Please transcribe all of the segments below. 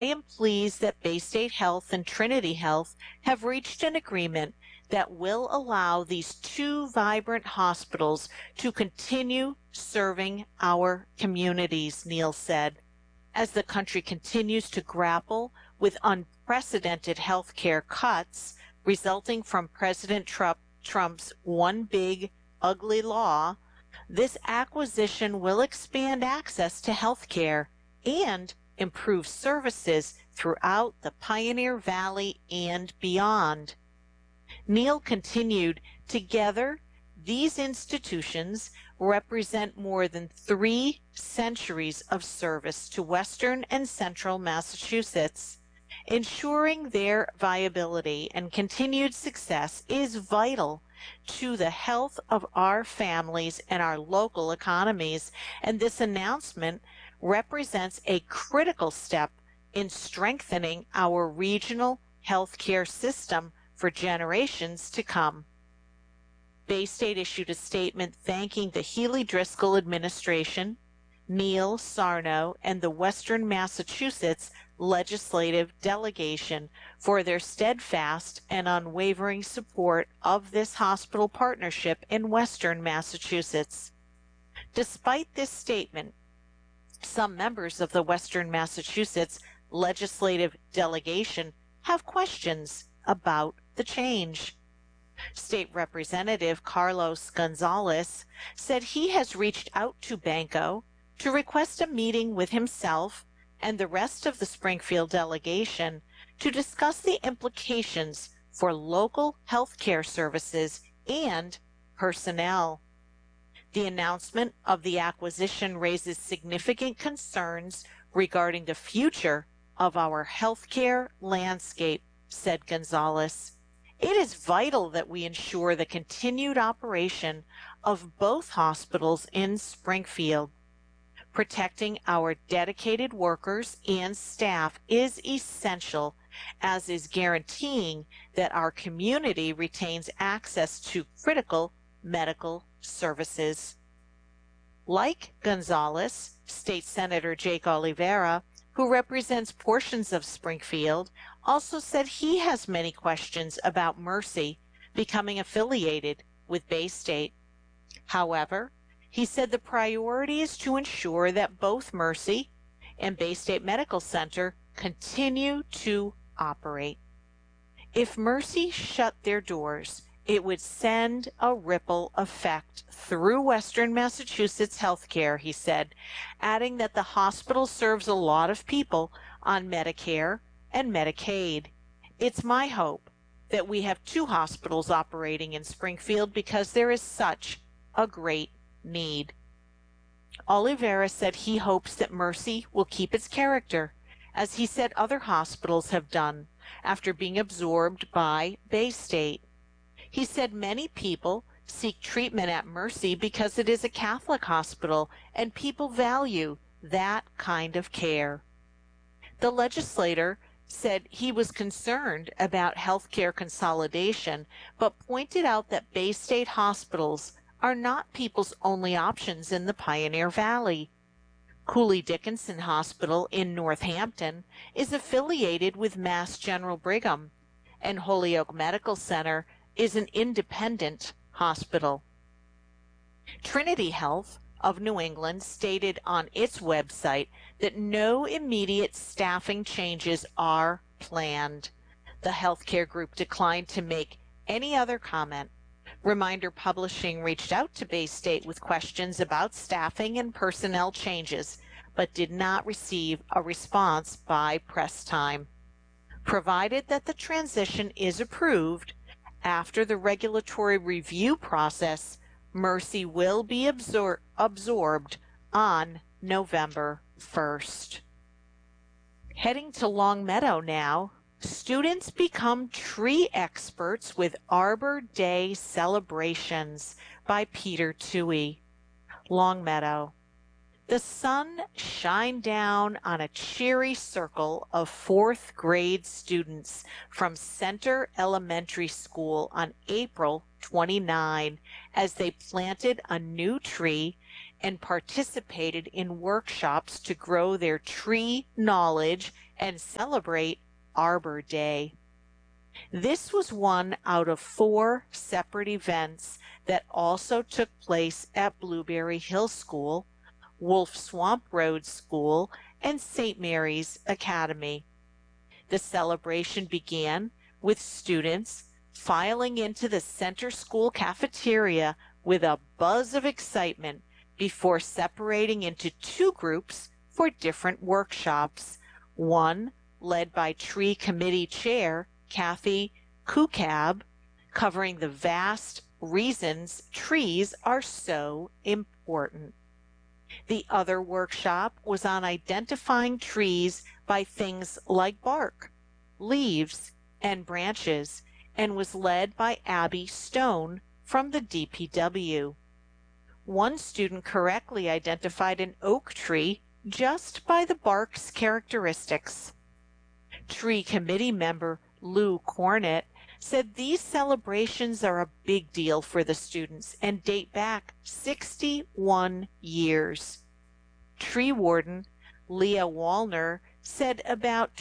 am pleased that Baystate Health and Trinity Health have reached an agreement that will allow these two vibrant hospitals to continue serving our communities, Neal said. As the country continues to grapple with unprecedented health care cuts resulting from President Trump's one big, ugly law, this acquisition will expand access to health care and improve services throughout the Pioneer Valley and beyond. Neal continued, together, these institutions represent more than 3 centuries of service to Western and Central Massachusetts. Ensuring their viability and continued success is vital to the health of our families and our local economies, and this announcement represents a critical step in strengthening our regional healthcare system for generations to come. Baystate issued a statement thanking the Healey Driscoll administration, Neal Sarno, and the Western Massachusetts legislative delegation for their steadfast and unwavering support of this hospital partnership in Western Massachusetts. Despite this statement, some members of the Western Massachusetts legislative delegation have questions about the change. State Representative Carlos Gonzalez said he has reached out to Banco to request a meeting with himself and the rest of the Springfield delegation to discuss the implications for local health care services and personnel. The announcement of the acquisition raises significant concerns regarding the future of our healthcare landscape, said Gonzalez. It is vital that we ensure the continued operation of both hospitals in Springfield. Protecting our dedicated workers and staff is essential, as is guaranteeing that our community retains access to critical medical services. Like Gonzalez, State Senator Jake Oliveira, who represents portions of Springfield, also said he has many questions about Mercy becoming affiliated with Baystate. However, he said the priority is to ensure that both Mercy and Baystate Medical Center continue to operate. If Mercy shut their doors, it would send a ripple effect through Western Massachusetts healthcare, he said, adding that the hospital serves a lot of people on Medicare and Medicaid. It's my hope that we have two hospitals operating in Springfield because there is such a great need. Oliveira said he hopes that Mercy will keep its character, as he said other hospitals have done after being absorbed by Baystate. He said many people seek treatment at Mercy because it is a Catholic hospital and people value that kind of care. The legislator said he was concerned about healthcare consolidation, but pointed out that Baystate hospitals are not people's only options in the Pioneer Valley. Cooley Dickinson Hospital in Northampton is affiliated with Mass General Brigham, and Holyoke Medical Center is an independent hospital. Trinity Health of New England stated on its website that no immediate staffing changes are planned. The healthcare group declined to make any other comment. Reminder Publishing reached out to Baystate with questions about staffing and personnel changes, but did not receive a response by press time. Provided that the transition is approved, after the regulatory review process, Mercy will be absorbed on November 1st. Heading to Longmeadow now, students become tree experts with Arbor Day celebrations by Peter Toohey. Longmeadow. The sun shined down on a cheery circle of fourth grade students from Center Elementary School on April 29 as they planted a new tree and participated in workshops to grow their tree knowledge and celebrate Arbor Day. This was one out of 4 separate events that also took place at Blueberry Hill School, Wolf Swamp Road School, and St. Mary's Academy. The celebration began with students filing into the center school cafeteria with a buzz of excitement before separating into 2 groups for different workshops, one led by Tree Committee Chair Kathy Kukab, covering the vast reasons trees are so important. The other workshop was on identifying trees by things like bark, leaves, and branches, and was led by Abby Stone from the DPW. One student correctly identified an oak tree just by the bark's characteristics. Tree Committee member Lou Cornett said these celebrations are a big deal for the students and date back 61 years. Tree warden Leah Wallner said about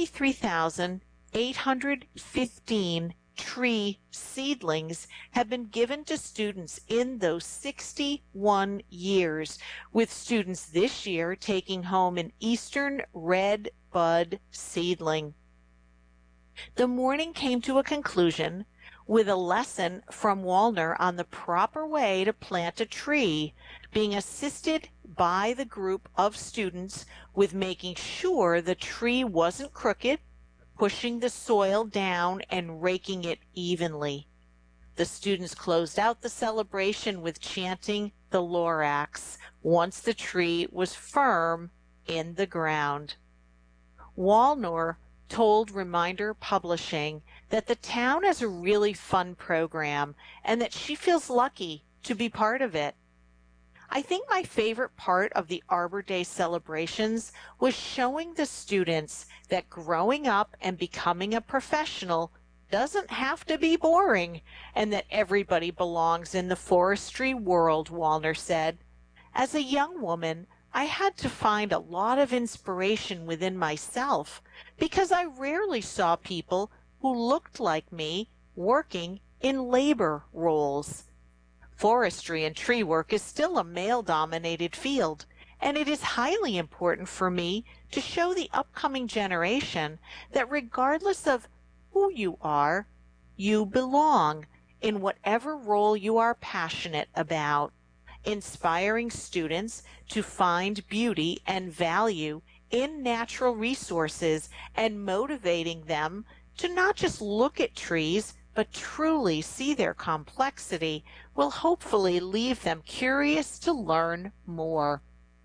23,815 tree seedlings have been given to students in those 61 years, with students this year taking home an Eastern red bud seedling. The morning came to a conclusion with a lesson from Wallner on the proper way to plant a tree, being assisted by the group of students with making sure the tree wasn't crooked, pushing the soil down and raking it evenly. The students closed out the celebration with chanting the Lorax once the tree was firm in the ground. Wallner told Reminder Publishing that the town has a really fun program and that she feels lucky to be part of it. I think my favorite part of the Arbor Day celebrations was showing the students that growing up and becoming a professional doesn't have to be boring and that everybody belongs in the forestry world, Wallner said. As a young woman, I had to find a lot of inspiration within myself because I rarely saw people who looked like me working in labor roles. Forestry and tree work is still a male-dominated field, and it is highly important for me to show the upcoming generation that regardless of who you are, you belong in whatever role you are passionate about, inspiring students to find beauty and value in natural resources and motivating them to not just look at trees, but truly see their complexity will hopefully leave them curious to learn more.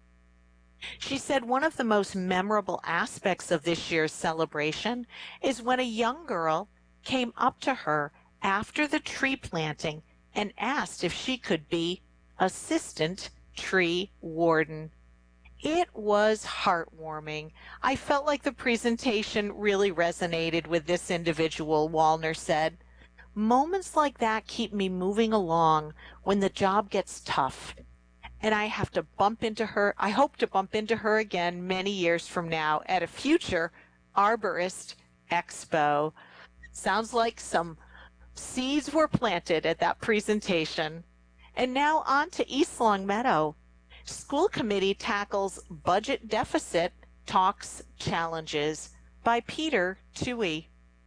She said one of the most memorable aspects of this year's celebration is when a young girl came up to her after the tree planting and asked if she could be assistant tree warden. It was heartwarming. I felt like the presentation really resonated with this individual, Wallner said. Moments like that keep me moving along when the job gets tough. And I hope to bump into her again many years from now at a future Arborist Expo. Sounds like some seeds were planted at that presentation. And now on to East Longmeadow. School committee tackles budget deficit talks challenges by Peter Toohey.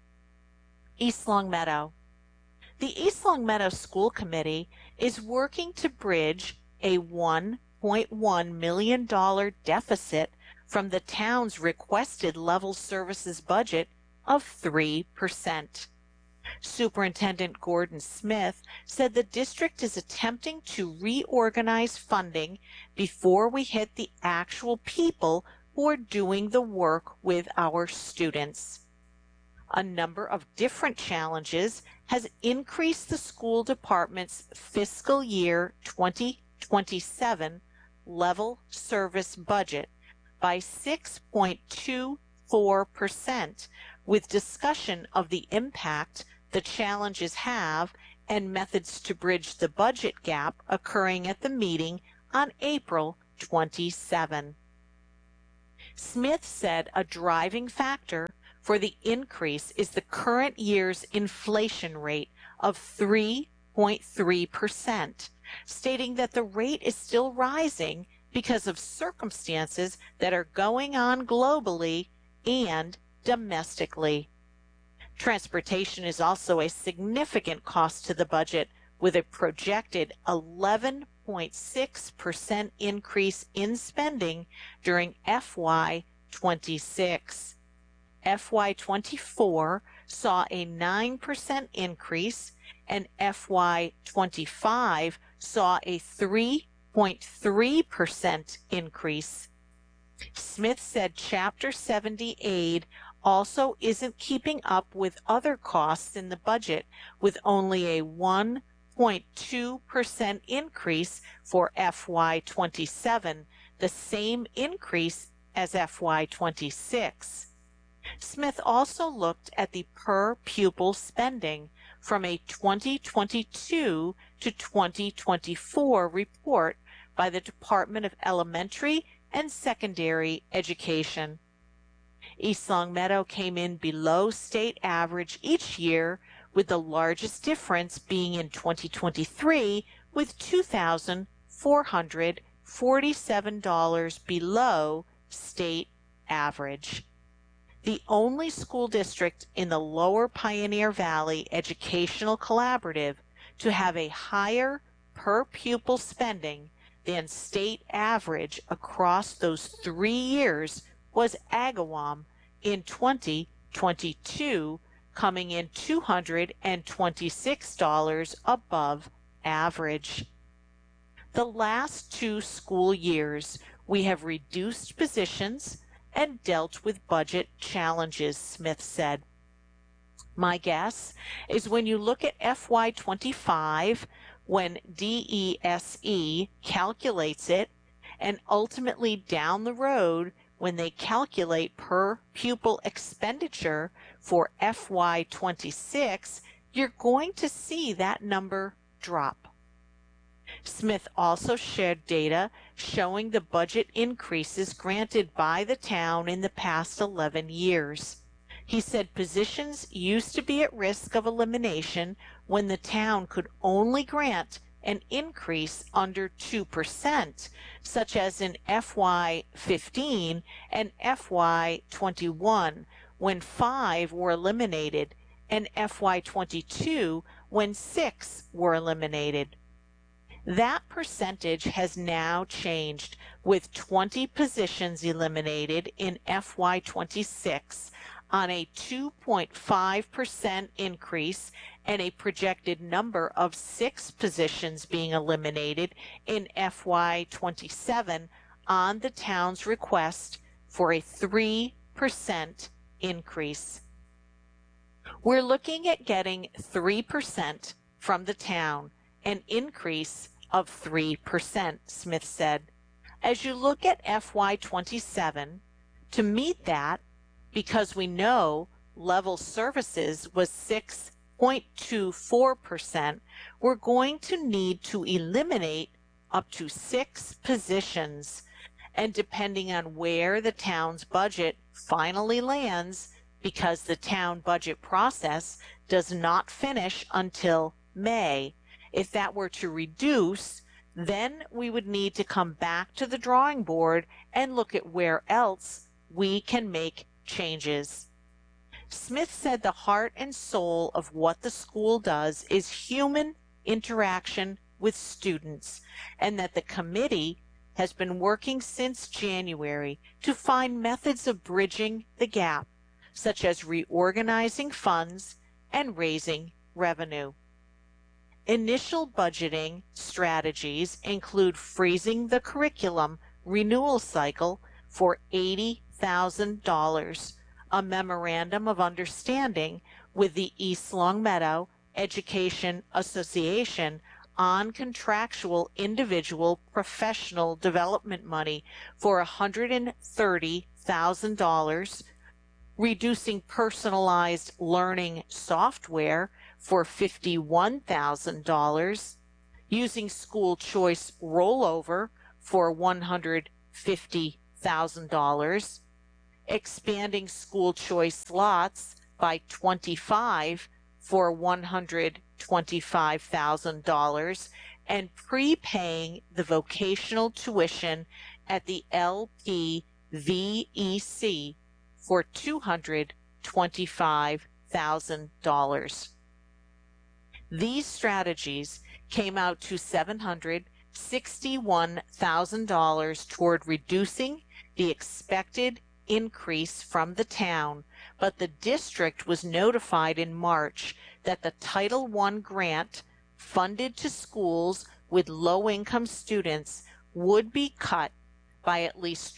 East Longmeadow. The East Longmeadow School Committee is working to bridge a $1.1 million deficit from the town's requested level services budget of 3%. Superintendent Gordon Smith said the district is attempting to reorganize funding before we hit the actual people who are doing the work with our students. A number of different challenges has increased the school department's fiscal year 2027 level service budget by 6.24%, with discussion of the impact the challenges have and methods to bridge the budget gap occurring at the meeting on April 27. Smith said a driving factor for the increase is the current year's inflation rate of 3.3%, stating that the rate is still rising because of circumstances that are going on globally and domestically. Transportation is also a significant cost to the budget, with a projected 11.6% increase in spending during FY26. FY24 saw a 9% increase, and FY25 saw a 3.3% increase. Smith said Chapter 70 aid also isn't keeping up with other costs in the budget, with only a 1.2% increase for FY27, the same increase as FY26. Smith also looked at the per pupil spending from a 2022 to 2024 report by the Department of Elementary and Secondary Education. East Longmeadow came in below state average each year, with the largest difference being in 2023 with $2,447 below state average. The only school district in the Lower Pioneer Valley Educational Collaborative to have a higher per pupil spending than state average across those 3 years was Agawam in 2022, coming in $226 above average. The last 2 school years, we have reduced positions and dealt with budget challenges, Smith said. My guess is when you look at FY25, when DESE calculates it, and ultimately down the road when they calculate per pupil expenditure for FY26, you're going to see that number drop. Smith also shared data showing the budget increases granted by the town in the past 11 years. He said positions used to be at risk of elimination when the town could only grant an increase under 2%, such as in FY15 and FY21, when 5 were eliminated, and FY22, when 6 were eliminated. That percentage has now changed, with 20 positions eliminated in FY26 on a 2.5% increase and a projected number of 6 positions being eliminated in FY27 on the town's request for a 3% increase. We're looking at getting 3% from the town, an increase of 3%, Smith said. As you look at FY27, to meet that, because we know level services was 6.24%, we're going to need to eliminate up to 6 positions. And depending on where the town's budget finally lands, because the town budget process does not finish until May, if that were to reduce, then we would need to come back to the drawing board and look at where else we can make changes. Smith said the heart and soul of what the school does is human interaction with students, and that the committee has been working since January to find methods of bridging the gap, such as reorganizing funds and raising revenue. Initial budgeting strategies include freezing the curriculum renewal cycle for $80,000, a memorandum of understanding with the East Longmeadow Education Association on contractual individual professional development money for $130,000, reducing personalized learning software for $51,000, using school choice rollover for $150,000, expanding school choice slots by 25 for $125,000, and prepaying the vocational tuition at the LPVEC for $225,000. These strategies came out to $761,000 toward reducing the expected increase from the town, but the district was notified in March that the Title I grant funded to schools with low-income students would be cut by at least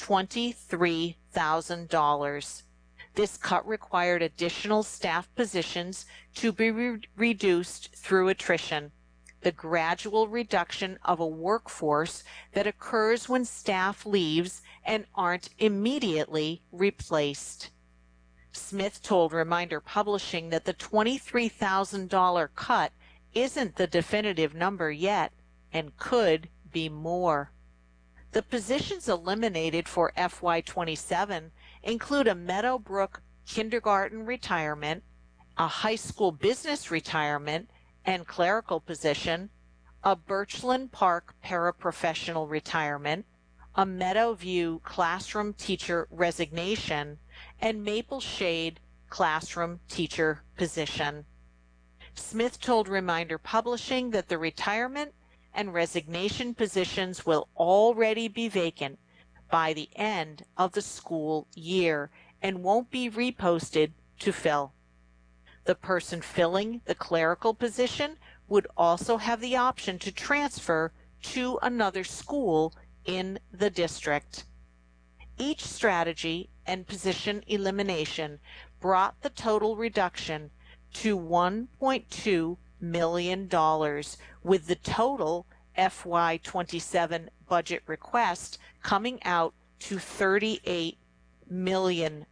$23,000. This cut required additional staff positions to be reduced through attrition, the gradual reduction of a workforce that occurs when staff leaves and aren't immediately replaced. Smith told Reminder Publishing that the $23,000 cut isn't the definitive number yet and could be more. The positions eliminated for FY27 include a Meadowbrook kindergarten retirement, a high school business retirement and clerical position, a Birchland Park paraprofessional retirement, a Meadowview classroom teacher resignation, and Maple Shade classroom teacher position. Smith told Reminder Publishing that the retirement and resignation positions will already be vacant by the end of the school year and won't be reposted to fill. The person filling the clerical position would also have the option to transfer to another school in the district. Each strategy and position elimination brought the total reduction to $1.2 million, with the total FY27 budget request coming out to $38 million.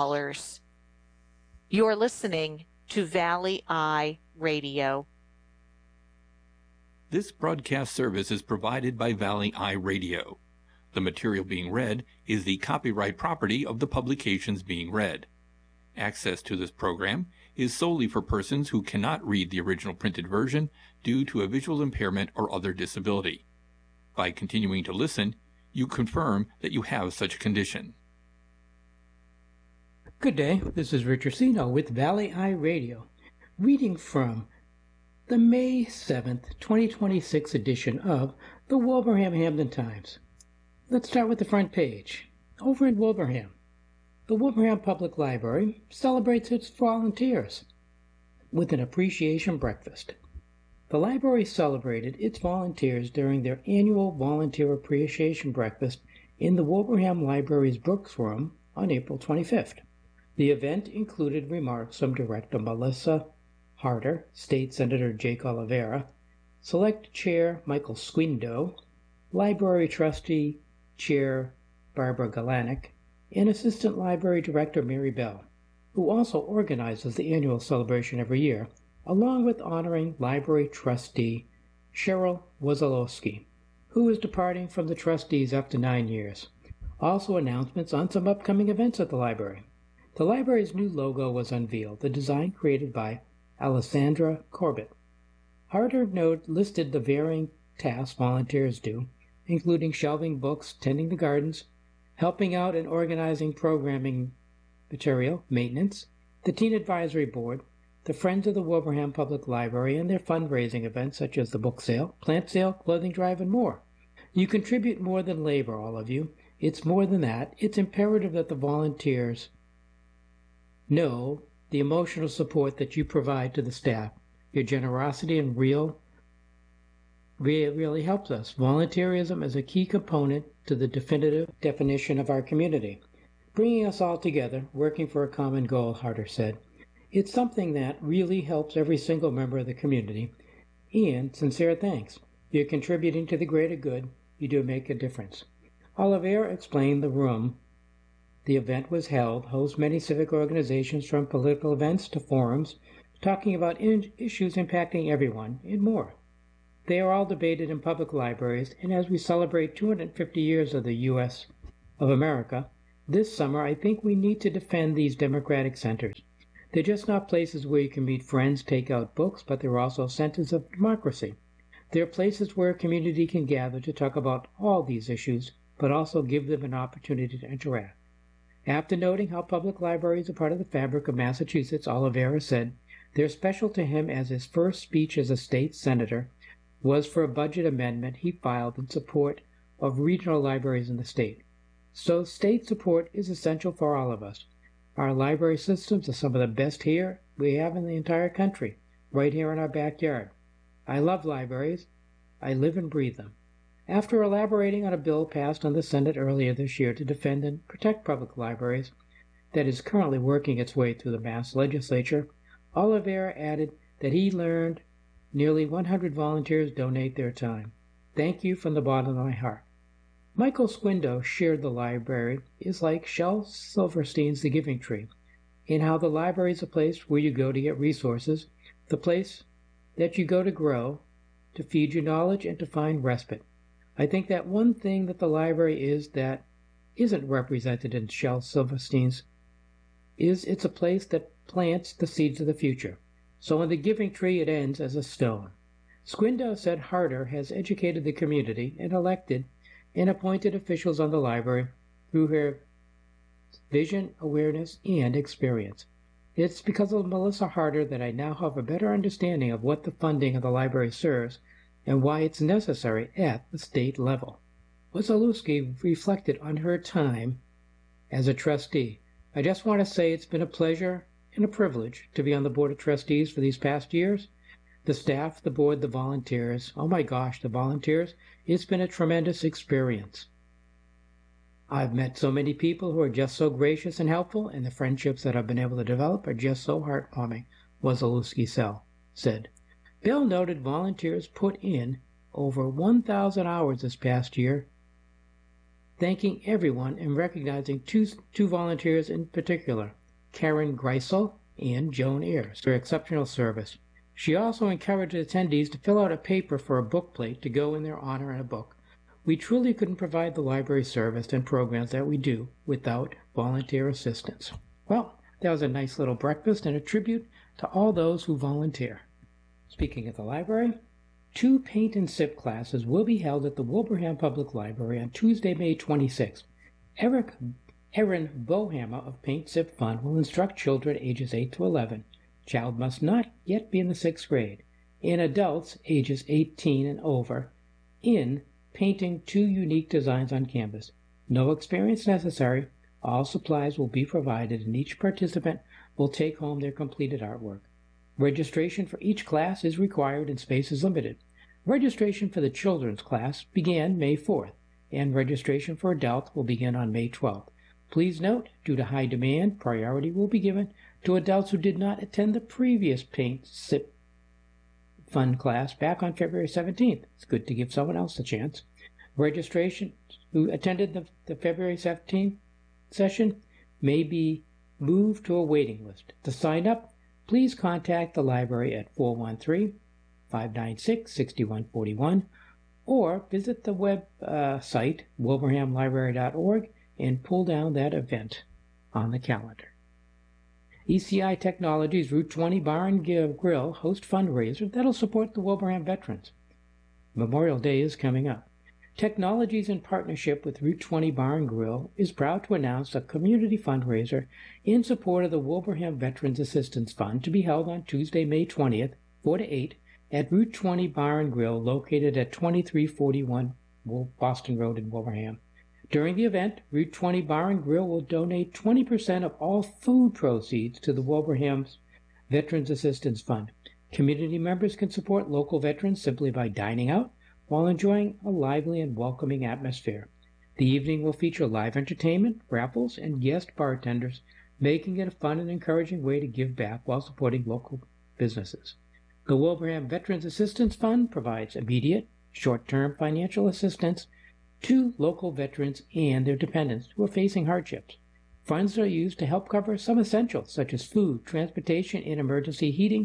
You're listening to Valley Eye Radio. This broadcast service is provided by Valley Eye Radio. The material being read is the copyright property of the publications being read. Access to this program is solely for persons who cannot read the original printed version due to a visual impairment or other disability. By continuing to listen, you confirm that you have such a condition. Good day, this is Richard Sino with Valley Eye Radio, reading from the May 7th, 2026 edition of the Wilbraham-Hamden Times. Let's start with the front page. Over in Wilbraham, the Wilbraham Public Library celebrates its volunteers with an appreciation breakfast. The library celebrated its volunteers during their annual Volunteer Appreciation Breakfast in the Wilbraham Library's Brooks Room on April 25th. The event included remarks from Director Melissa Harder, State Senator Jake Oliveira, Select Chair Michael Squindo, Library Trustee Chair Barbara Galanick, and Assistant Library Director Mary Bell, who also organizes the annual celebration every year, along with honoring Library Trustee Cheryl Wozolowski, who is departing from the trustees after 9 years. Also announcements on some upcoming events at the library. The library's new logo was unveiled, the design created by Alessandra Corbett. Harder listed the varying tasks volunteers do, including shelving books, tending the gardens, helping out in organizing programming material, maintenance, the Teen Advisory Board, the Friends of the Wilbraham Public Library, and their fundraising events such as the book sale, plant sale, clothing drive, and more. You contribute more than labor, all of you. It's more than that. It's imperative that the volunteers know the emotional support that you provide to the staff. Your generosity and really helps us. Volunteerism is a key component to the definitive definition of our community, bringing us all together, working for a common goal, Harder said. It's something that really helps every single member of the community, and sincere thanks. You're contributing to the greater good. You do make a difference. Oliveira explained the room the event was held hosts many civic organizations, from political events to forums, talking about issues impacting everyone and more. They are all debated in public libraries, and as we celebrate 250 years of the U.S. of America, this summer I think we need to defend these democratic centers. They're just not places where you can meet friends, take out books, but they're also centers of democracy. They're places where a community can gather to talk about all these issues, but also give them an opportunity to interact. After noting how public libraries are part of the fabric of Massachusetts, Oliveira said they're special to him as his first speech as a state senator was for a budget amendment he filed in support of regional libraries in the state. So state support is essential for all of us. Our library systems are some of the best we have in the entire country, right here in our backyard. I love libraries. I live and breathe them. After elaborating on a bill passed on the Senate earlier this year to defend and protect public libraries that is currently working its way through the Mass legislature, Oliveira added that he learned nearly 100 volunteers donate their time. Thank you from the bottom of my heart. Michael Squindo shared the library is like Shel Silverstein's The Giving Tree, in how the library is a place where you go to get resources, the place that you go to grow, to feed your knowledge, and to find respite. I think that one thing that the library is that isn't represented in Shel Silverstein's is it's a place that plants the seeds of the future. So in The Giving Tree it ends as a stone. Squindo said Harder has educated the community and elected and appointed officials on the library through her vision, awareness, and experience. It's because of Melissa Harder that I now have a better understanding of what the funding of the library serves and why it's necessary at the state level. Wazalewski reflected on her time as a trustee. I just want to say it's been a pleasure and a privilege to be on the Board of Trustees for these past years. The staff, the board, the volunteers, oh my gosh, the volunteers, it's been a tremendous experience. I've met so many people who are just so gracious and helpful, and the friendships that I've been able to develop are just so heartwarming, Wazalewski said. Bill noted volunteers put in over 1,000 hours this past year, thanking everyone and recognizing two volunteers in particular, Karen Greisel and Joan Ayers, for exceptional service. She also encouraged attendees to fill out a paper for a book plate to go in their honor in a book. We truly couldn't provide the library service and programs that we do without volunteer assistance. Well, that was a nice little breakfast and a tribute to all those who volunteer. Speaking of the library, 2 paint and sip classes will be held at the Wilbraham Public Library on Tuesday, May 26th. Erin Bohammer of Paint Sip Fund will instruct children ages 8 to 11. Child must not yet be in the 6th grade, and adults ages 18 and over in painting 2 unique designs on canvas. No experience necessary. All supplies will be provided, and each participant will take home their completed artwork. Registration for each class is required and space is limited. Registration for the children's class began May 4th, and registration for adults will begin on May 12th. Please note, due to high demand, priority will be given to adults who did not attend the previous Paint Sip Fund class back on February 17th. It's good to give someone else a chance. Registration who attended the February 17th session may be moved to a waiting list. To sign up, please contact the library at 413-596-6141 or visit the web site, wilbrahamlibrary.org, and pull down that event on the calendar. ECI Technologies Route 20 Bar and Grill host fundraiser that'll support the Wilbraham veterans. Memorial Day is coming up. Technologies in partnership with Route 20 Bar and Grill is proud to announce a community fundraiser in support of the Wilbraham Veterans Assistance Fund to be held on Tuesday, May 20th, 4 to 8, at Route 20 Bar and Grill located at 2341 Boston Road in Wilbraham. During the event, Route 20 Bar and Grill will donate 20% of all food proceeds to the Wilbraham's Veterans Assistance Fund. Community members can support local veterans simply by dining out while enjoying a lively and welcoming atmosphere. The evening will feature live entertainment, raffles, and guest bartenders, making it a fun and encouraging way to give back while supporting local businesses. The Wilbraham Veterans Assistance Fund provides immediate, short-term financial assistance to local veterans and their dependents who are facing hardships. Funds are used to help cover some essentials such as food, transportation, and emergency heating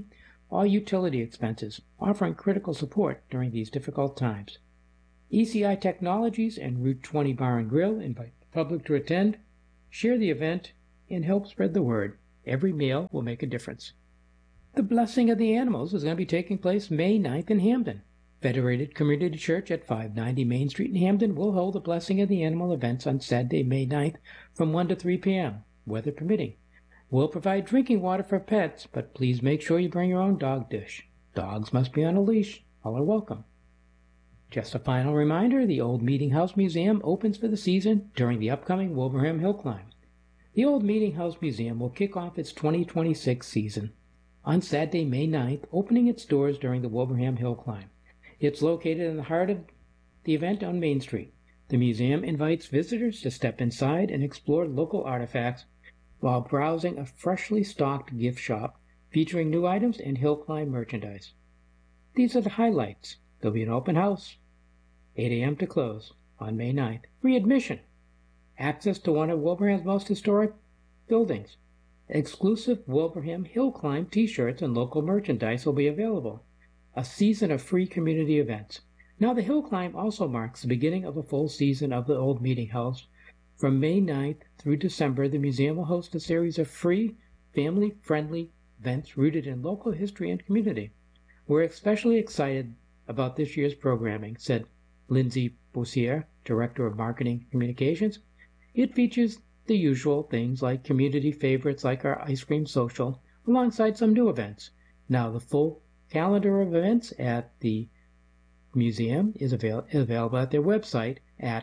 all utility expenses, offering critical support during these difficult times. ECI Technologies and Route 20 Bar and Grill invite the public to attend, share the event, and help spread the word. Every meal will make a difference. The Blessing of the Animals is going to be taking place May 9th in Hamden. Federated Community Church at 590 Main Street in Hamden will hold the Blessing of the Animal events on Saturday, May 9th from 1 to 3 p.m., weather permitting. We'll provide drinking water for pets, but please make sure you bring your own dog dish. Dogs must be on a leash. All are welcome. Just a final reminder, the Old Meeting House Museum opens for the season during the upcoming Wolverham Hill Climb. The Old Meeting House Museum will kick off its 2026 season on Saturday, May 9th, opening its doors during the Wolverham Hill Climb. It's located in the heart of the event on Main Street. The museum invites visitors to step inside and explore local artifacts while browsing a freshly stocked gift shop featuring new items and hill climb merchandise. These are the highlights. There'll be an open house, 8 a.m. to close, on May 9th. Free admission. Access to one of Wolverham's most historic buildings. Exclusive Wolverham Hill Climb t-shirts and local merchandise will be available. A season of free community events. Now the Hill Climb also marks the beginning of a full season of the Old Meeting House. From May 9th through December, the museum will host a series of free, family-friendly events rooted in local history and community. We're especially excited about this year's programming, said Lindsay Bossier, Director of Marketing Communications. It features the usual things like community favorites like our ice cream social, alongside some new events. Now the full calendar of events at the museum is available at their website at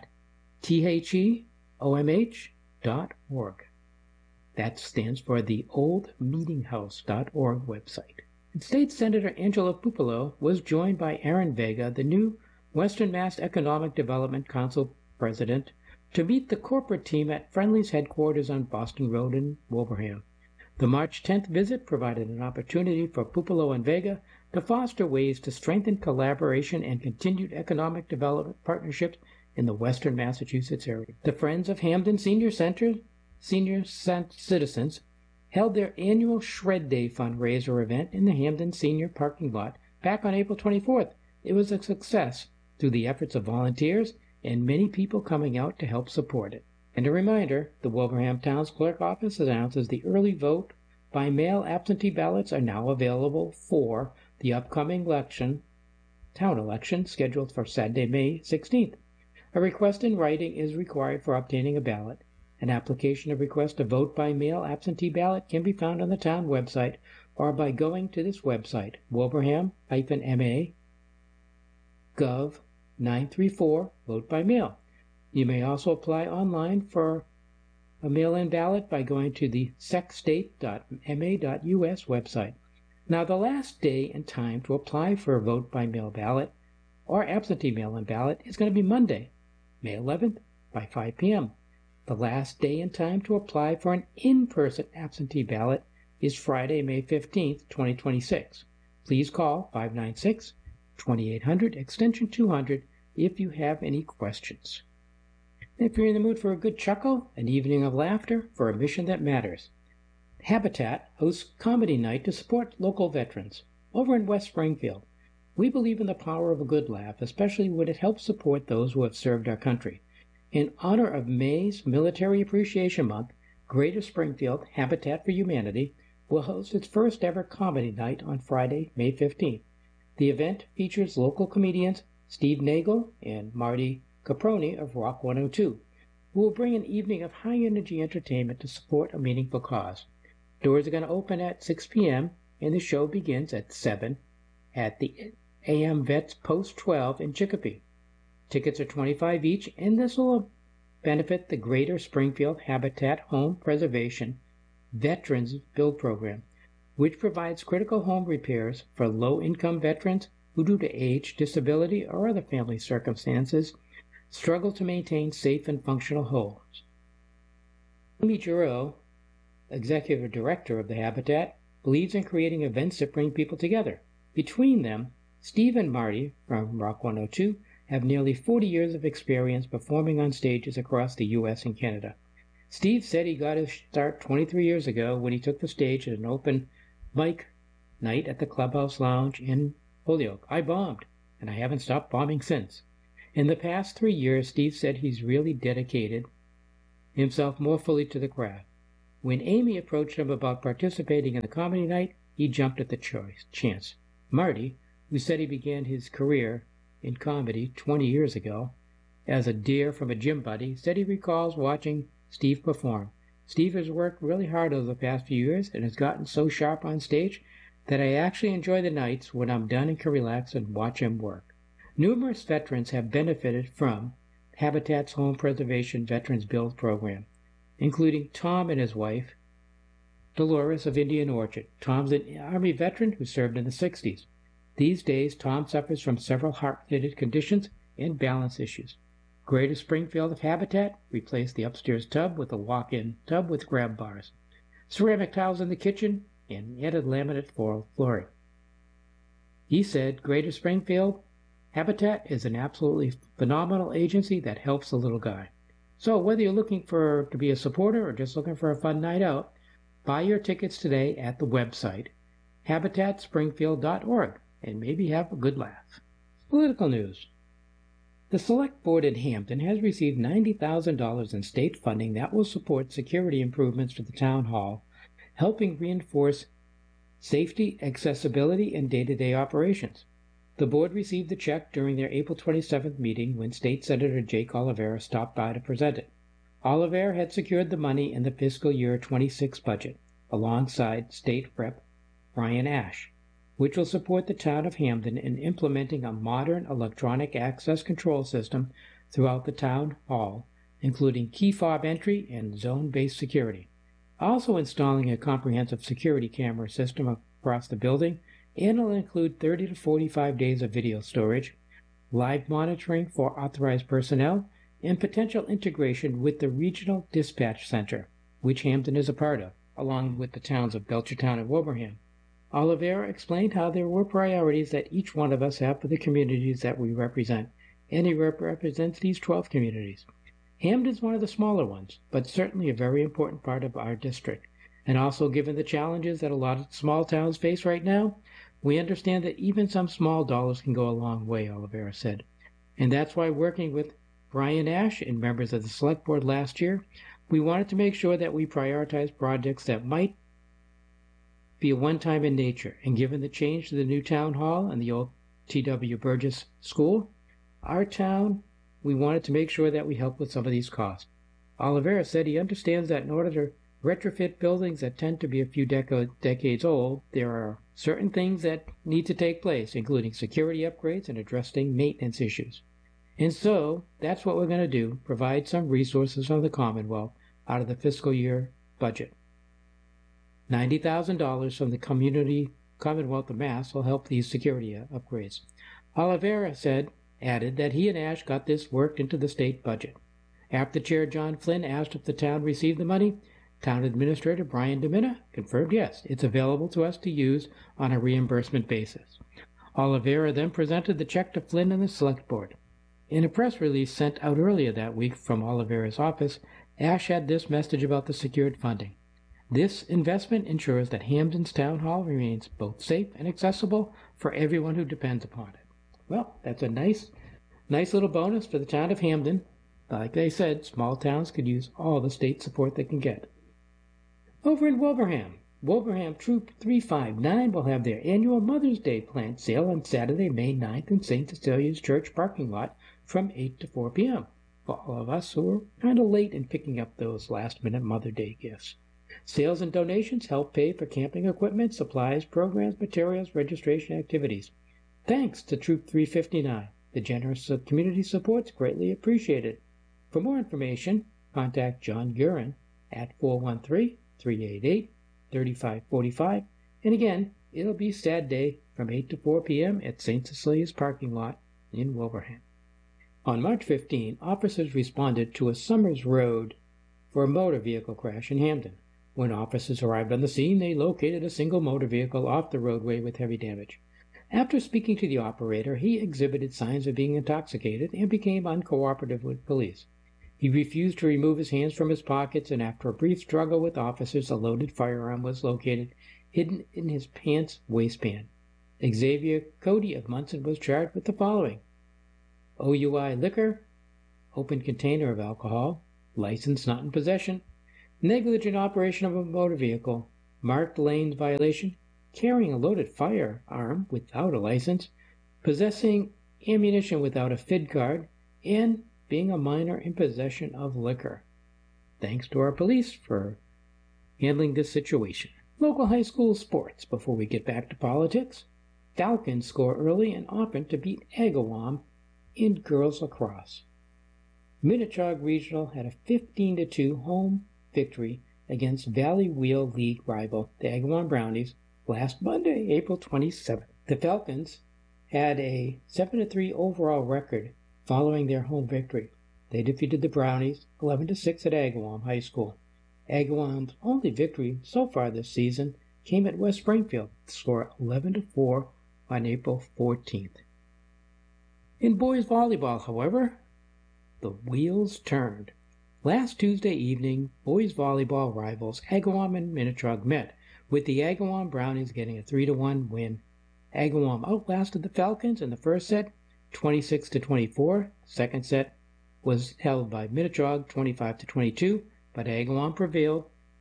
theomh.org. That stands for the oldmeetinghouse.org website. And State Senator Angela Pupolo was joined by Aaron Vega, the new Western Mass Economic Development Council president, to meet the corporate team at Friendly's headquarters on Boston Road in Wolverham. The March 10th visit provided an opportunity for Pupolo and Vega to foster ways to strengthen collaboration and continued economic development partnerships in the western Massachusetts area. The Friends of Hamden Senior Citizens held their annual Shred Day fundraiser event in the Hamden Senior parking lot back on April 24th. It was a success through the efforts of volunteers and many people coming out to help support it. And a reminder, the Wolverham Town's Clerk Office announces the early vote by mail absentee ballots are now available for the upcoming town election, scheduled for Saturday, May 16th. A request in writing is required for obtaining a ballot. An application of request to vote by mail absentee ballot can be found on the town website or by going to this website, wolverham-ma.gov/934 vote by mail. You may also apply online for a mail-in ballot by going to the secstate.ma.us website. Now, the last day and time to apply for a vote by mail ballot or absentee mail-in ballot is going to be Monday, May 11th by 5 p.m. The last day and time to apply for an in-person absentee ballot is Friday, May 15th, 2026. Please call 596-2800, extension 200, if you have any questions. If you're in the mood for a good chuckle, an evening of laughter for a mission that matters, Habitat hosts Comedy Night to support local veterans. Over in West Springfield, we believe in the power of a good laugh, especially when it helps support those who have served our country. In honor of May's Military Appreciation Month, Greater Springfield Habitat for Humanity will host its first ever Comedy Night on Friday, May 15th. The event features local comedians Steve Nagel and Marty Caproni of Rock 102, who will bring an evening of high-energy entertainment to support a meaningful cause. Doors are going to open at 6 p.m., and the show begins at 7 at the AM Vets Post 12 in Chicopee. Tickets are $25 each, and this will benefit the Greater Springfield Habitat Home Preservation Veterans Build Program, which provides critical home repairs for low-income veterans who, due to age, disability, or other family circumstances, struggle to maintain safe and functional homes. Amy Giroux, Executive Director of the Habitat, believes in creating events that bring people together. Between them, Steve and Marty from Rock 102 have nearly 40 years of experience performing on stages across the U.S. and Canada. Steve said he got his start 23 years ago when he took the stage at an open mic night at the Clubhouse Lounge in Holyoke. I bombed, and I haven't stopped bombing since. In the past 3 years, Steve said he's really dedicated himself more fully to the craft. When Amy approached him about participating in the comedy night, he jumped at the chance. Marty, who said he began his career in comedy 20 years ago as a dare from a gym buddy, said he recalls watching Steve perform. Steve has worked really hard over the past few years and has gotten so sharp on stage that I actually enjoy the nights when I'm done and can relax and watch him work. Numerous veterans have benefited from Habitat's Home Preservation Veterans Build program, including Tom and his wife, Dolores of Indian Orchard. Tom's an Army veteran who served in the 60s. These days, Tom suffers from several heart-related conditions and balance issues. Greater Springfield of Habitat replaced the upstairs tub with a walk-in tub with grab bars, ceramic tiles in the kitchen, and added laminate flooring. He said Greater Springfield Habitat is an absolutely phenomenal agency that helps the little guy. So whether you're looking to be a supporter or just looking for a fun night out, buy your tickets today at the website habitatspringfield.org and maybe have a good laugh. Political news. The Select Board in Hampton has received $90,000 in state funding that will support security improvements to the town hall, helping reinforce safety, accessibility, and day-to-day operations. The board received the check during their April 27th meeting when State Senator Jake Oliveira stopped by to present it. Oliveira had secured the money in the fiscal year 26 budget, alongside State Rep. Brian Ash, which will support the town of Hampden in implementing a modern electronic access control system throughout the town hall, including key fob entry and zone-based security. Also installing a comprehensive security camera system across the building, and will include 30 to 45 days of video storage, live monitoring for authorized personnel, and potential integration with the Regional Dispatch Center, which Hampden is a part of, along with the towns of Belchertown and Wilbraham. Oliveira explained how there were priorities that each one of us have for the communities that we represent, and he represents these 12 communities. Hampden is one of the smaller ones, but certainly a very important part of our district, and also given the challenges that a lot of small towns face right now, we understand that even some small dollars can go a long way, Oliveira said. And that's why working with Brian Ash and members of the Select Board last year, we wanted to make sure that we prioritize projects that might be a one-time in nature. And given the change to the new town hall and the old T.W. Burgess School, our town, we wanted to make sure that we help with some of these costs. Oliveira said he understands that in order to retrofit buildings that tend to be a few decades old, there are certain things that need to take place, including security upgrades and addressing maintenance issues. And so, that's what we're going to do, provide some resources from the Commonwealth out of the fiscal year budget. $90,000 from the Commonwealth of Mass will help these security upgrades. Oliveira added that he and Ash got this worked into the state budget. After Chair John Flynn asked if the town received the money, Town Administrator Brian DeMina confirmed yes, it's available to us to use on a reimbursement basis. Oliveira then presented the check to Flynn and the Select Board. In a press release sent out earlier that week from Oliveira's office, Ash had this message about the secured funding. This investment ensures that Hampden's Town Hall remains both safe and accessible for everyone who depends upon it. Well, that's a nice little bonus for the town of Hampden. Like they said, small towns could use all the state support they can get. Over in Wilbraham Troop 359 will have their annual Mother's Day plant sale on Saturday, May 9th in St. Cecilia's Church parking lot from 8 to 4 p.m. for all of us who are kind of late in picking up those last-minute Mother's Day gifts. Sales and donations help pay for camping equipment, supplies, programs, materials, registration activities. Thanks to Troop 359. The generous community support's greatly appreciated. For more information, contact John Guerin at 413-388-3545. And again, it'll be Saturday from 8 to 4 p.m. at St. Cecilia's parking lot in Wilbraham. On March 15, officers responded to a Summers Road for a motor vehicle crash in Hampden. When officers arrived on the scene, they located a single motor vehicle off the roadway with heavy damage. After speaking to the operator, he exhibited signs of being intoxicated and became uncooperative with police. He refused to remove his hands from his pockets, and after a brief struggle with officers, a loaded firearm was located hidden in his pants waistband. Xavier Cody of Munson was charged with the following: OUI liquor, open container of alcohol, license not in possession, negligent operation of a motor vehicle, marked lanes violation, carrying a loaded firearm without a license, possessing ammunition without a FID card, and being a minor in possession of liquor. Thanks to our police for handling this situation. Local high school sports before we get back to politics. Falcons score early and often to beat Agawam in girls lacrosse. Minnetrog Regional had a 15-2 home victory against Valley Wheel League rival, the Agawam Brownies, last Monday, April 27th. The Falcons had a 7-3 overall record following their home victory. They defeated the Brownies 11-6 at Agawam High School. Agawam's only victory so far this season came at West Springfield, score 11-4 on April 14th. In boys volleyball, however, the wheels turned. Last Tuesday evening, boys volleyball rivals Agawam and Minnetrog met, with the Agawam Brownies getting a 3-1 win. Agawam outlasted the Falcons in the first set, 26-24. Second set was held by Minnetrog, 25-22, but Agawam prevailed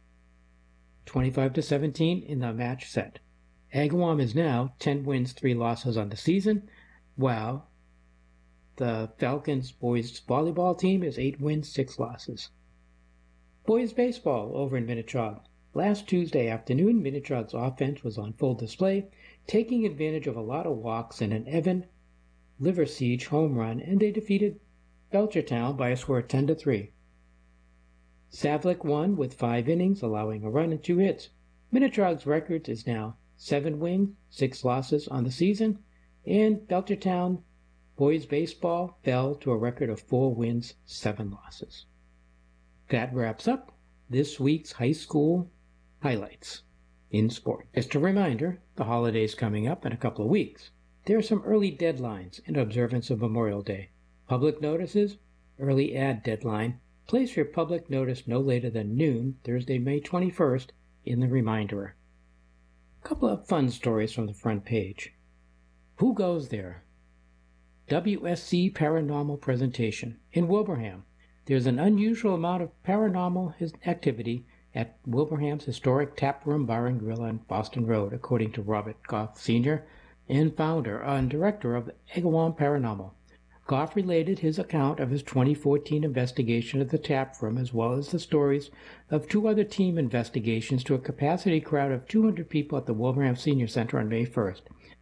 25-17 in the match set. Agawam is now 10 wins, 3 losses on the season, while the Falcons boys volleyball team is 8 wins, 6 losses. Boys baseball over in Minnetrog. Last Tuesday afternoon, Minnetrog's offense was on full display, taking advantage of a lot of walks and an Evan Liversiege home run, and they defeated Belchertown by a score of 10-3. Savlik won with 5 innings, allowing a run and 2 hits. Minnetrog's record is now 7 wins, 6 losses on the season, and Belchertown boys baseball fell to a record of 4 wins, 7 losses. That wraps up this week's high school highlights in sport. Just a reminder, the holiday's coming up in a couple of weeks. There are some early deadlines in observance of Memorial Day. Public notices, early ad deadline. Place your public notice no later than noon, Thursday, May 21st, in the Reminderer. A couple of fun stories from the front page. Who goes there? WSC Paranormal Presentation. In Wilbraham, there's an unusual amount of paranormal activity at Wilbraham's historic Tap Room Bar and Grill on Boston Road, according to Robert Goff, Sr., and founder and director of Agawam Paranormal. Goff related his account of his 2014 investigation of the tap room, as well as the stories of 2 other team investigations, to a capacity crowd of 200 people at the Wilbraham Senior Center on May 1st.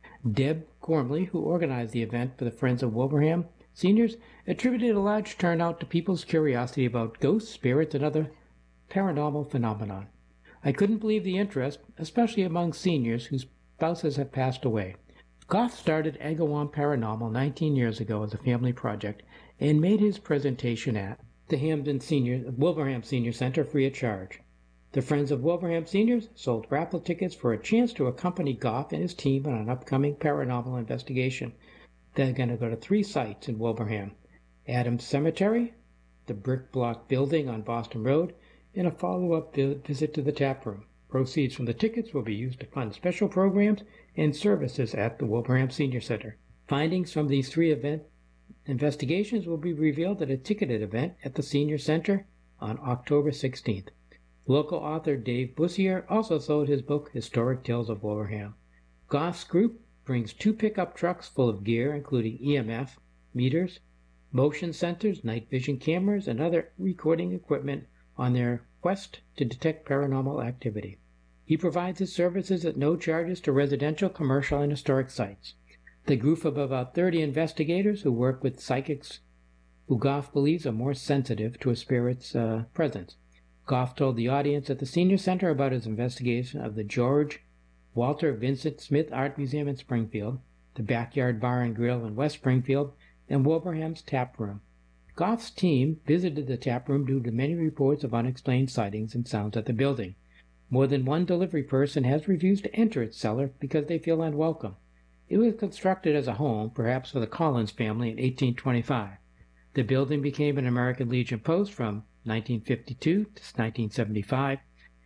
Deb Gormley, who organized the event for the Friends of Wilbraham Seniors, attributed a large turnout to people's curiosity about ghosts, spirits, and other paranormal phenomenon. I couldn't believe the interest, especially among seniors whose spouses have passed away. Goff started Agawam Paranormal 19 years ago as a family project and made his presentation at the Wilbraham Senior Center free of charge. The Friends of Wilbraham Seniors sold raffle tickets for a chance to accompany Goff and his team on an upcoming paranormal investigation. They're going to go to 3 sites in Wilbraham: Adams Cemetery, the Brick Block Building on Boston Road, and a follow-up visit to the tap room. Proceeds from the tickets will be used to fund special programs and services at the Wilbraham Senior Center. Findings from these 3 investigations will be revealed at a ticketed event at the Senior Center on October 16th. Local author Dave Bussier also sold his book, Historic Tales of Wilbraham. Goff's group brings 2 pickup trucks full of gear, including EMF meters, motion sensors, night vision cameras, and other recording equipment on their quest to detect paranormal activity. He provides his services at no charges to residential, commercial, and historic sites. The group of about 30 investigators who work with psychics who Goff believes are more sensitive to a spirit's presence. Goff told the audience at the Senior Center about his investigation of the George Walter Vincent Smith Art Museum in Springfield, the Backyard Bar and Grill in West Springfield, and Wilbraham's Tap Room. Goff's team visited the tap room due to many reports of unexplained sightings and sounds at the building. More than one delivery person has refused to enter its cellar because they feel unwelcome. It was constructed as a home, perhaps for the Collins family, in 1825. The building became an American Legion post from 1952 to 1975.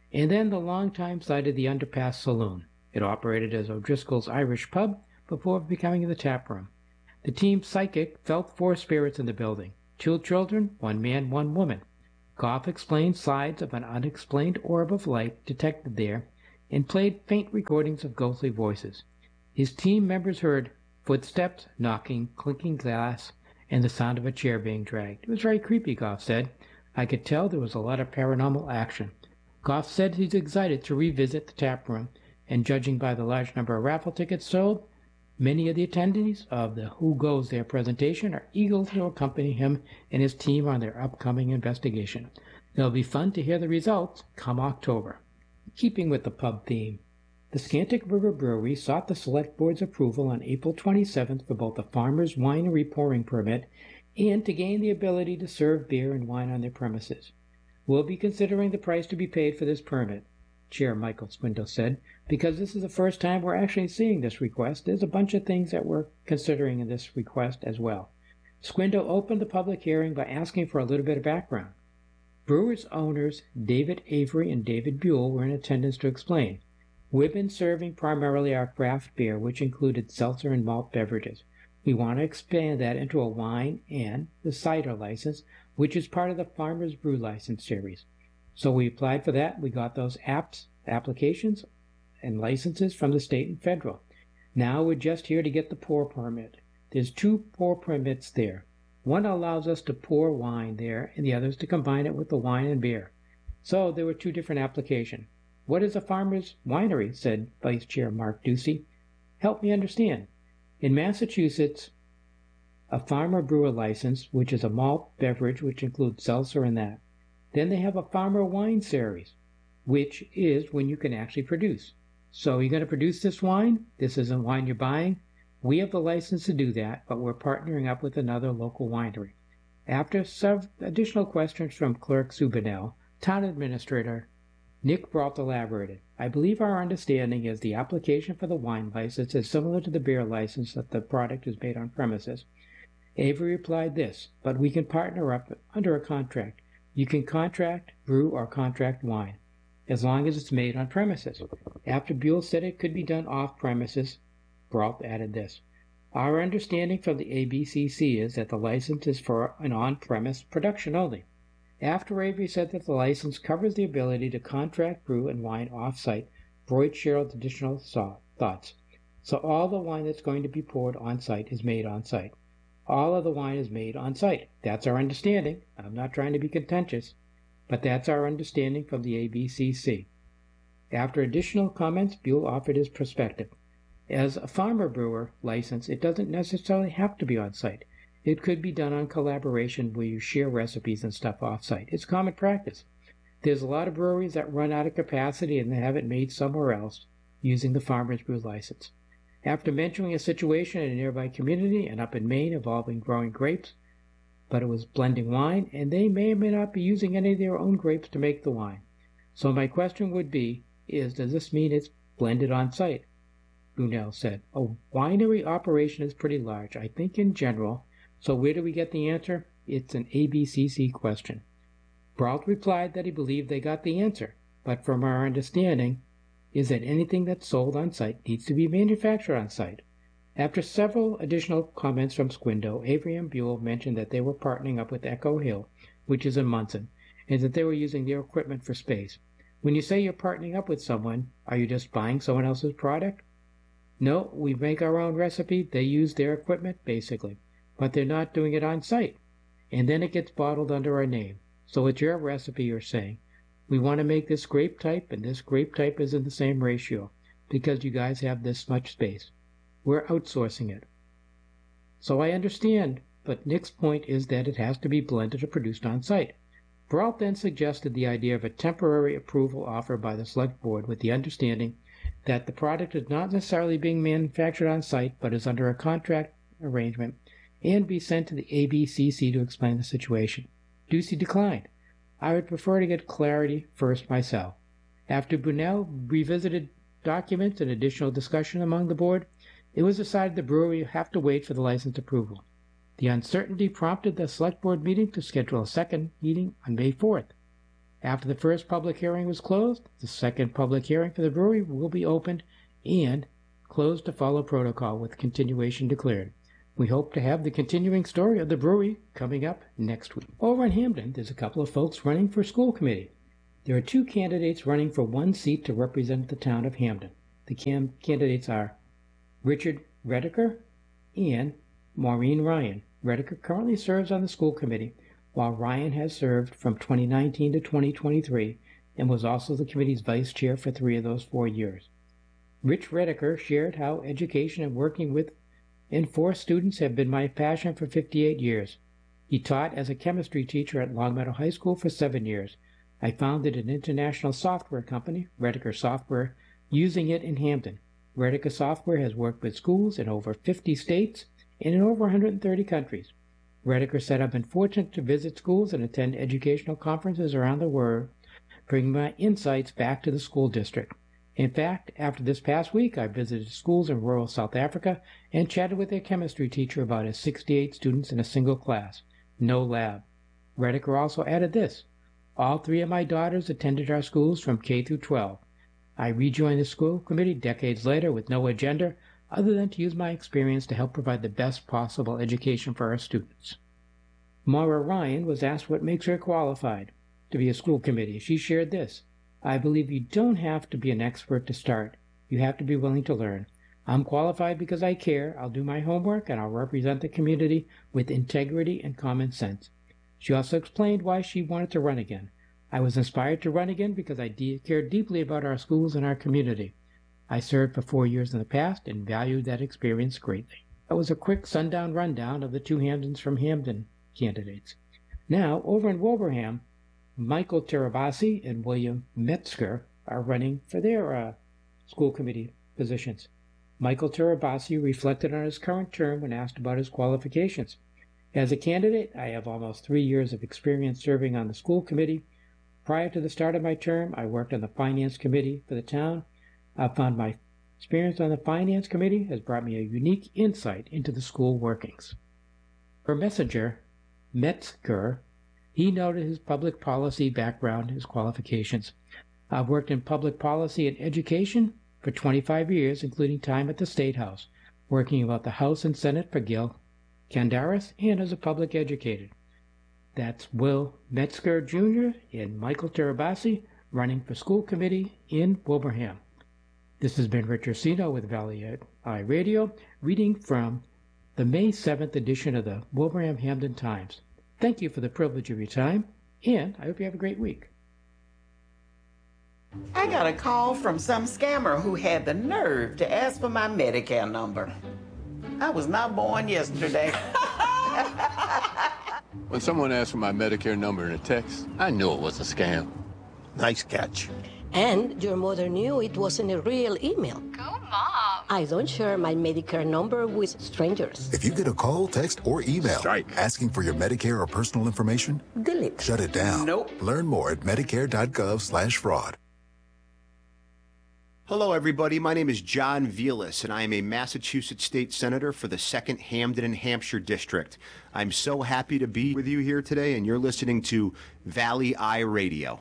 and then the longtime site of the Underpass Saloon. It operated as O'Driscoll's Irish Pub before becoming the tap room. The team psychic felt 4 spirits in the building. 2 children, 1 man, 1 woman. Goff explained sides of an unexplained orb of light detected there and played faint recordings of ghostly voices. His team members heard footsteps, knocking, clinking glass, and the sound of a chair being dragged. It was very creepy, Goff said. I could tell there was a lot of paranormal action. Goff said he's excited to revisit the tap room, and judging by the large number of raffle tickets sold, many of the attendees of the Who Goes There presentation are eager to accompany him and his team on their upcoming investigation. It'll be fun to hear the results come October. Keeping with the pub theme, the Scantic River Brewery sought the Select Board's approval on April 27th for both a farmer's winery pouring permit and to gain the ability to serve beer and wine on their premises. We'll be considering the price to be paid for this permit, Chair Michael Squindo said. Because this is the first time we're actually seeing this request, there's a bunch of things that we're considering in this request as well. Squindo opened the public hearing by asking for a little bit of background. Brewers owners David Avery and David Buell were in attendance to explain. We've been serving primarily our craft beer, which included seltzer and malt beverages. We want to expand that into a wine and the cider license, which is part of the Farmers Brew license series. So we applied for that. We got those applications and licenses from the state and federal. Now we're just here to get the pour permit. There's 2 pour permits there. One allows us to pour wine there, and the other is to combine it with the wine and beer. So there were 2 different applications. What is a farmer's winery? Said Vice Chair Mark Ducey. Help me understand. In Massachusetts, a farmer brewer license, which is a malt beverage which includes seltzer and that. Then they have a farmer wine series, which is when you can actually produce. So you're going to produce this wine? This isn't wine you're buying? We have the license to do that, but we're partnering up with another local winery. After some additional questions from Clerk Subinell, Town Administrator Nick Brault elaborated. I believe our understanding is the application for the wine license is similar to the beer license that the product is made on premises. Avery replied this, but we can partner up under a contract. You can contract, brew, or contract wine, as long as it's made on premises. After Buell said it could be done off premises, Brault added this. Our understanding from the ABCC is that the license is for an on-premise production only. After Avery said that the license covers the ability to contract brew and wine off-site, Boyd shared additional thoughts. So all the wine that's going to be poured on-site is made on-site. All of the wine is made on-site. That's our understanding. I'm not trying to be contentious, but that's our understanding from the ABCC. After additional comments, Buell offered his perspective. As a farmer brewer license, it doesn't necessarily have to be on-site. It could be done on collaboration where you share recipes and stuff off-site. It's common practice. There's a lot of breweries that run out of capacity and they have it made somewhere else using the Farmers Brew license. After mentioning a situation in a nearby community and up in Maine involving growing grapes, but it was blending wine, and they may or may not be using any of their own grapes to make the wine. So my question would be, does this mean it's blended on-site? Brunel said, a winery operation is pretty large, I think in general. So where do we get the answer? It's an ABCC question. Brault replied that he believed they got the answer, but from our understanding is that anything that's sold on site needs to be manufactured on site. After several additional comments from Squindo, Avery and Buell mentioned that they were partnering up with Echo Hill, which is in Munson, and that they were using their equipment for space. When you say you're partnering up with someone, are you just buying someone else's product? No, we make our own recipe. They use their equipment, basically. But they're not doing it on site. And then it gets bottled under our name. So it's your recipe, you're saying. We want to make this grape type, and this grape type is in the same ratio, because you guys have this much space. We're outsourcing it. So I understand, but Nick's point is that it has to be blended or produced on site. Brault then suggested the idea of a temporary approval offered by the Select Board with the understanding that the product is not necessarily being manufactured on site, but is under a contract arrangement, and be sent to the ABCC to explain the situation. Ducey declined. I would prefer to get clarity first myself. After Brunel revisited documents and additional discussion among the board, it was decided the brewery would have to wait for the license approval. The uncertainty prompted the Select Board meeting to schedule a second meeting on May 4th. After the first public hearing was closed, the second public hearing for the brewery will be opened and closed to follow protocol with continuation declared. We hope to have the continuing story of the brewery coming up next week. Over in Hamden, there's a couple of folks running for school committee. There are 2 candidates running for 1 seat to represent the town of Hamden. The candidates are Richard Redeker and Maureen Ryan. Redeker currently serves on the school committee, while Ryan has served from 2019 to 2023 and was also the committee's vice chair for 3 of those 4 years. Rich Redeker shared how education and working with and for students have been my passion for 58 years. He taught as a chemistry teacher at Longmeadow High School for 7 years. I founded an international software company, Redeker Software, using it in Hamden. Redeker Software has worked with schools in over 50 states and in over 130 countries. Redeker said, I've been fortunate to visit schools and attend educational conferences around the world, bringing my insights back to the school district. In fact, after this past week, I visited schools in rural South Africa and chatted with their chemistry teacher about his 68 students in a single class, no lab. Redeker also added this, all 3 of my daughters attended our schools from K through 12. I rejoined the school committee decades later with no agenda other than to use my experience to help provide the best possible education for our students. Maura Ryan was asked what makes her qualified to be a school committee. She shared this, I believe you don't have to be an expert to start. You have to be willing to learn. I'm qualified because I care. I'll do my homework and I'll represent the community with integrity and common sense. She also explained why she wanted to run again. I was inspired to run again because I cared deeply about our schools and our community. I served for 4 years in the past and valued that experience greatly. That was a quick sundown rundown of the 2 Hamdens from Hamden candidates. Now, over in Wilbraham, Michael Terabasi and William Metzger are running for their school committee positions. Michael Terabasi reflected on his current term when asked about his qualifications. As a candidate, I have almost 3 years of experience serving on the school committee. Prior to the start of my term, I worked on the finance committee for the town. I found my experience on the finance committee has brought me a unique insight into the school workings. For Messenger, Metzger, he noted his public policy background, his qualifications. I've worked in public policy and education for 25 years, including time at the State House, working about the House and Senate for Gil Candaris and as a public educator. That's Will Metzger Jr. and Michael Terabasi running for school committee in Wilbraham. This has been Rich Ursino with Valley Eye Radio, reading from the May 7th edition of the Wilbraham Hamden Times. Thank you for the privilege of your time, and I hope you have a great week. I got a call from some scammer who had the nerve to ask for my Medicare number. I was not born yesterday. When someone asked for my Medicare number in a text, I knew it was a scam. Nice catch. And your mother knew it wasn't a real email. Go, Mom! I don't share my Medicare number with strangers. If you get a call, text, or email asking for your Medicare or personal information, Delete. shut it down. Nope. Learn more at medicare.gov/fraud. Hello, everybody. My name is John Velas, and I am a Massachusetts State Senator for the 2nd Hamden and Hampshire District. I'm so happy to be with you here today, and you're listening to Valley Eye Radio.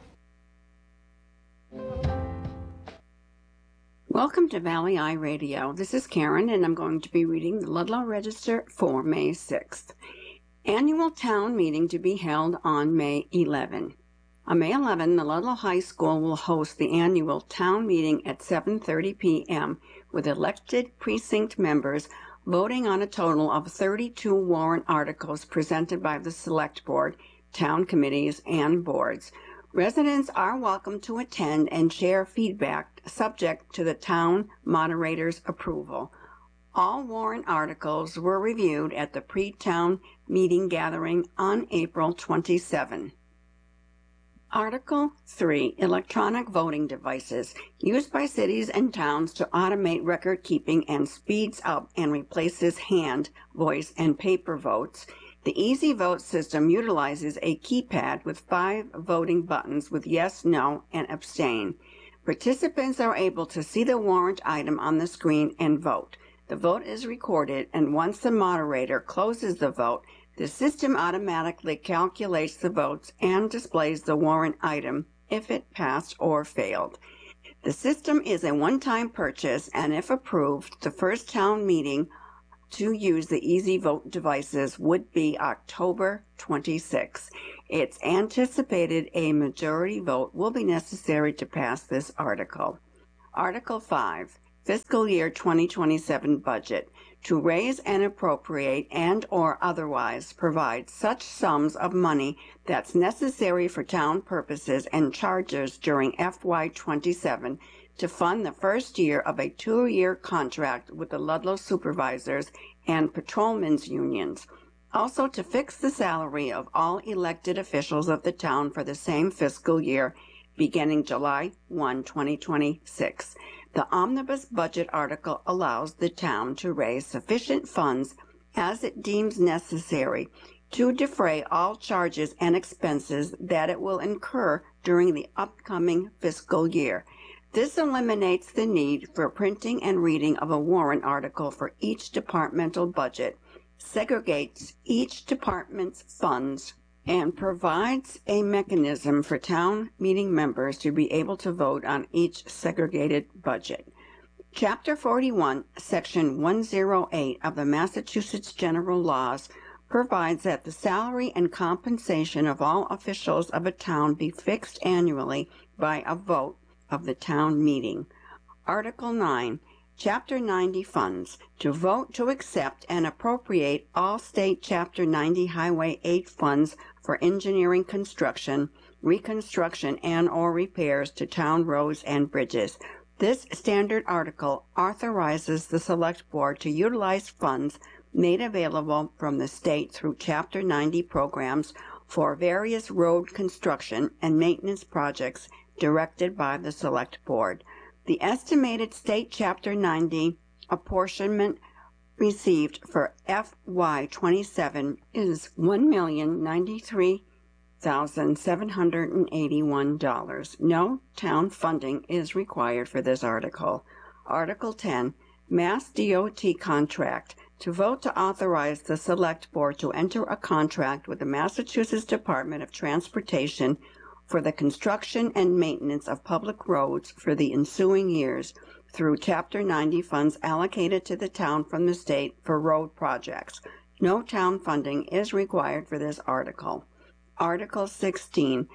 Welcome to Valley Eye Radio. This is Karen, and I'm going to be reading the Ludlow Register for May 6th. Annual town meeting to be held on May 11. On May 11, the Ludlow High School will host the annual town meeting at 7:30 p.m. with elected precinct members voting on a total of 32 warrant articles presented by the Select Board, town committees, and boards. Residents are welcome to attend and share feedback subject to the town moderator's approval. All warrant articles were reviewed at the pre-town meeting gathering on April 27. Article 3, Electronic Voting Devices, used by cities and towns to automate record keeping and speeds up and replaces hand, voice, and paper votes. The Easy Vote system utilizes a keypad with 5 voting buttons with yes, no, and abstain. Participants are able to see the warrant item on the screen and vote. The vote is recorded, and once the moderator closes the vote, The system automatically calculates the votes and displays the warrant item if it passed or failed. The system is a one-time purchase, and if approved, the first town meeting to use the Easy Vote devices would be October 26. It's anticipated a majority vote will be necessary to pass this article. Article 5, Fiscal Year 2027 Budget, to raise and appropriate and or otherwise provide such sums of money that's necessary for town purposes and charges during FY27 to fund the first year of a 2-year contract with the Ludlow Supervisors and Patrolmen's Unions. Also to fix the salary of all elected officials of the town for the same fiscal year beginning July 1, 2026. The omnibus budget article allows the town to raise sufficient funds as it deems necessary to defray all charges and expenses that it will incur during the upcoming fiscal year. This eliminates the need for printing and reading of a warrant article for each departmental budget, segregates each department's funds, and provides a mechanism for town meeting members to be able to vote on each segregated budget. Chapter 41, Section 108 of the Massachusetts General Laws provides that the salary and compensation of all officials of a town be fixed annually by a vote of the town meeting. Article 9, Chapter 90 funds, to vote to accept and appropriate all state Chapter 90 Highway 8 funds for engineering construction, reconstruction, and or repairs to town roads and bridges. This standard article authorizes the Select Board to utilize funds made available from the state through Chapter 90 programs for various road construction and maintenance projects directed by the Select Board. The estimated state Chapter 90 apportionment received for FY27 is $1,093,781. No town funding is required for this article. Article 10, Mass DOT contract, to vote to authorize the Select Board to enter a contract with the Massachusetts Department of Transportation for the construction and maintenance of public roads for the ensuing years through Chapter 90 funds allocated to the town from the state for road projects. No town funding is required for this article. Article 16,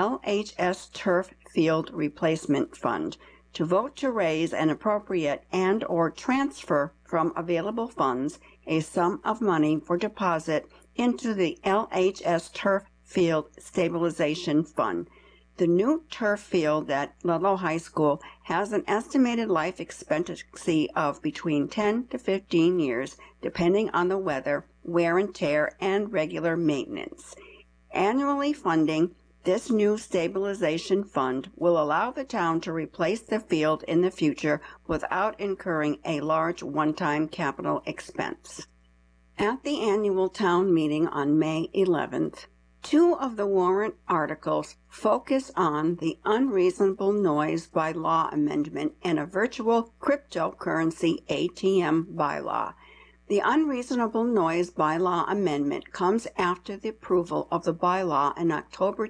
LHS Turf Field Replacement Fund, to vote to raise and appropriate and or transfer from available funds a sum of money for deposit into the LHS Turf Field Stabilization Fund. The new turf field at Ludlow High School has an estimated life expectancy of between 10 to 15 years, depending on the weather, wear and tear, and regular maintenance. Annually funding this new stabilization fund will allow the town to replace the field in the future without incurring a large one-time capital expense. At the annual town meeting on May 11th, 2 of the warrant articles focus on the unreasonable noise bylaw amendment and a virtual cryptocurrency ATM bylaw. The unreasonable noise bylaw amendment comes after the approval of the bylaw in October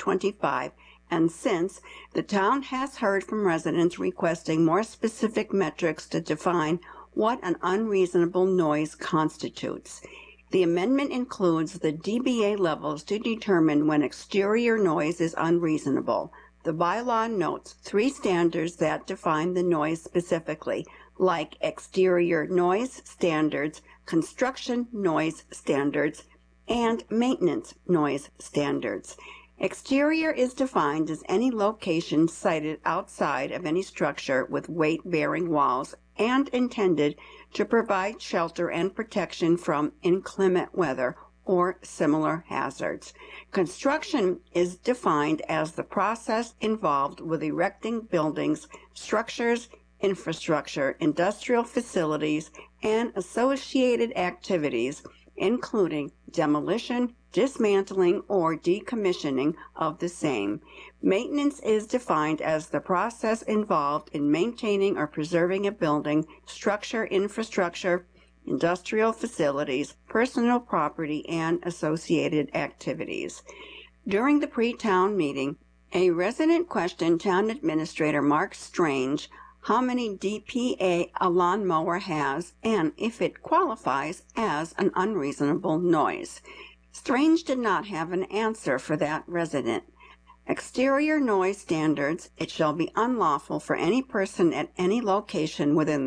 2025, and since the town has heard from residents requesting more specific metrics to define what an unreasonable noise constitutes. The amendment includes the dBA levels to determine when exterior noise is unreasonable. The bylaw notes 3 standards that define the noise specifically, like exterior noise standards, construction noise standards, and maintenance noise standards. Exterior is defined as any location sited outside of any structure with weight-bearing walls and intended to provide shelter and protection from inclement weather or similar hazards. Construction is defined as the process involved with erecting buildings, structures, infrastructure, industrial facilities, and associated activities, including demolition, dismantling, or decommissioning of the same. Maintenance is defined as the process involved in maintaining or preserving a building, structure, infrastructure, industrial facilities, personal property, and associated activities. During the pre-town meeting, a resident questioned Town Administrator Mark Strange how many dPA a lawnmower has and if it qualifies as an unreasonable noise. Strange did not have an answer for that resident. Exterior noise standards: it shall be unlawful for any person at any location within